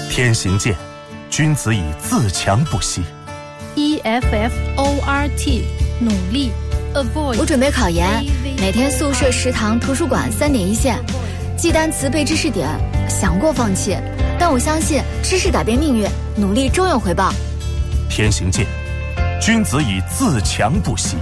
天行健，君子以自强不息。 EFFORT 努力 Avoid。 我准备考研，每天宿舍、食堂、图书馆3点一线，记单词、背知识点，想过放弃，但我相信知识改变命运，努力终有回报。 天行健，君子以自强不息。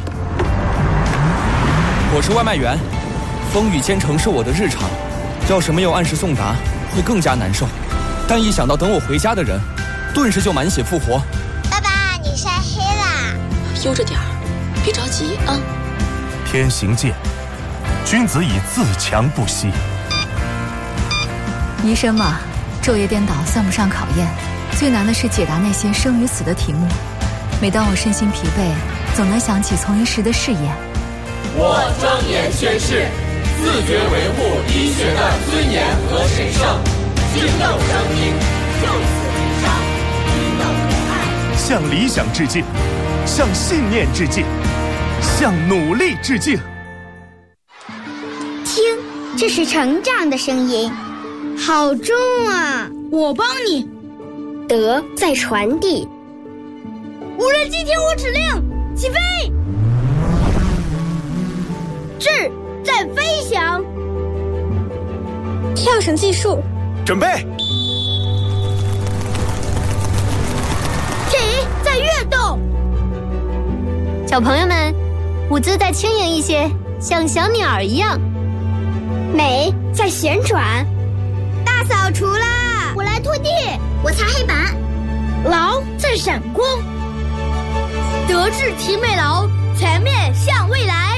我是外卖员，风雨兼程是我的日常，要是没有按时送达，会更加难受。但一想到等我回家的人，顿时就满血复活。 爸爸，你晒黑啦！ 悠着点儿，别着急啊。 天行健，君子以自强不息。 医生嘛，昼夜颠倒算不上考验，最难的是解答那些生与死的题目。每当我身心疲惫，总能想起从医时的誓言。 我庄严宣誓，自觉维护医学的尊严和神圣，敬佑生命，就此为上，引导博爱。 向理想致敬，向信念致敬，向努力致敬。 听，这是成长的声音，好重啊！ 我帮你。 德在传递。 无人机听我指令，起飞！智在飞翔。 跳绳技术， 准备。 体在跃动。 小朋友们，舞姿再轻盈一些，像小鸟一样。 美在旋转。大扫除啦！我来拖地，我擦黑板。 劳在闪光。德智体美劳，全面向未来。